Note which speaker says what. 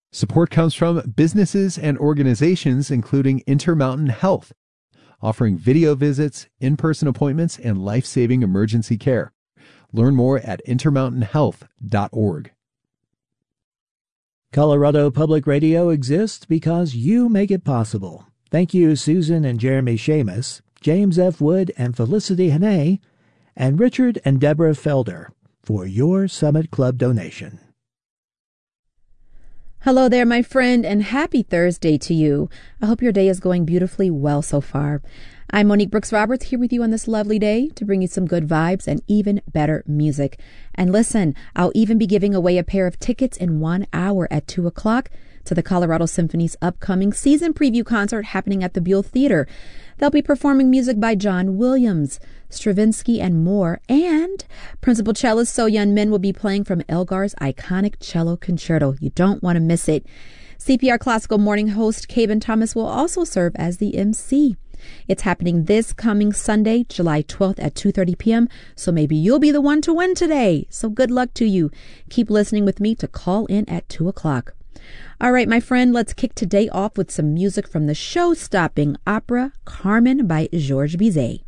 Speaker 1: Support comes from businesses and organizations including Intermountain Health, offering video visits, in-person appointments, and life-saving emergency care. Learn more at intermountainhealth.org.
Speaker 2: Colorado Public Radio exists because you make it possible. Thank you, Susan and Jeremy Shamus, James F. Wood and Felicity Hannay, and Richard and Deborah Felder for your Summit Club donation.
Speaker 3: Hello there, my friend, and happy Thursday to you. I hope your day is going beautifully well so far. I'm Monique Brooks Roberts here with you on this lovely day to bring you some good vibes and even better music. And listen, I'll even be giving away a pair of tickets in 1 hour at 2 o'clock to the Colorado Symphony's upcoming season preview concert happening at the Buell Theater. They'll be performing music by John Williams, Stravinsky, and more. And principal cellist So-Yeon Min will be playing from Elgar's iconic cello concerto. You don't want to miss it. CPR Classical morning host Caven Thomas will also serve as the MC. It's happening this coming Sunday, July 12th at 2:30 p.m., so maybe you'll be the one to win today. So good luck to you. Keep listening with me to call in at 2 o'clock. All right, my friend, let's kick today off with some music from the show-stopping opera Carmen by Georges Bizet.